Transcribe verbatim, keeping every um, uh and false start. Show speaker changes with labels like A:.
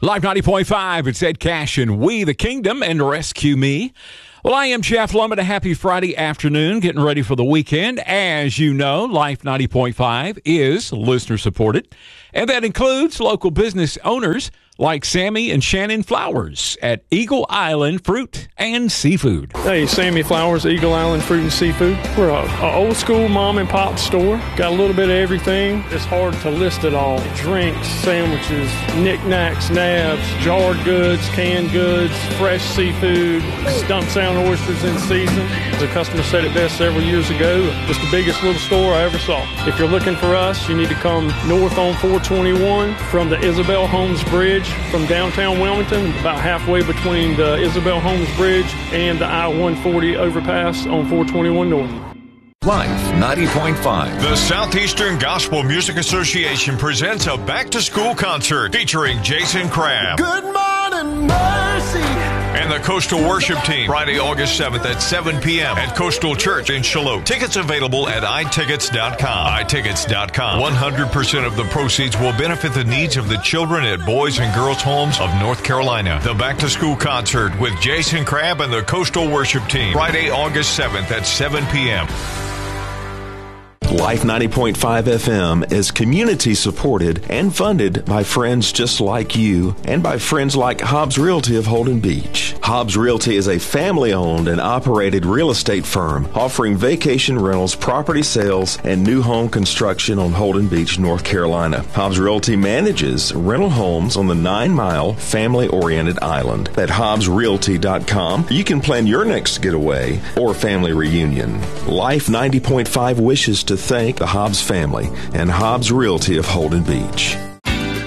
A: Live ninety point five, it's Ed Cash and We the Kingdom and Rescue Me. Well, I am Jeff Lumet. A happy Friday afternoon, getting ready for the weekend. As you know, Life ninety point five is listener-supported, and that includes local business owners like Sammy and Shannon Flowers at Eagle Island Fruit and Seafood.
B: Hey, Sammy Flowers, Eagle Island Fruit and Seafood. We're an old-school mom-and-pop store. Got a little bit of everything. It's hard to list it all. Drinks, sandwiches, knickknacks, nabs, jarred goods, canned goods, fresh seafood, stump sound oysters in season. The customer said it best several years ago. It's the biggest little store I ever saw. If you're looking for us, you need to come north on four twenty-one from the Isabel Holmes Bridge from downtown Wilmington, about halfway between the Isabel Holmes Bridge and the I one forty overpass on four twenty-one North.
C: Life ninety point five.
D: The Southeastern Gospel Music Association presents a back-to-school concert featuring Jason Crabb.
E: Good morning, mercy.
D: And the Coastal Worship Team, Friday, August seventh at seven p.m. at Coastal Church in Shallotte. Tickets available at i tickets dot com. i tickets dot com. one hundred percent of the proceeds will benefit the needs of the children at Boys and Girls Homes of North Carolina. The back-to-school concert with Jason Crabb and the Coastal Worship Team, Friday, August seventh at seven p.m.
C: Life ninety point five F M is community supported and funded by friends just like you and by friends like Hobbs Realty of Holden Beach. Hobbs Realty is a family-owned and operated real estate firm offering vacation rentals, property sales, and new home construction on Holden Beach, North Carolina. Hobbs Realty manages rental homes on the nine-mile family-oriented island. At hobbs realty dot com, you can plan your next getaway or family reunion. Life ninety point five wishes to thank the Hobbs family and Hobbs Realty of Holden Beach.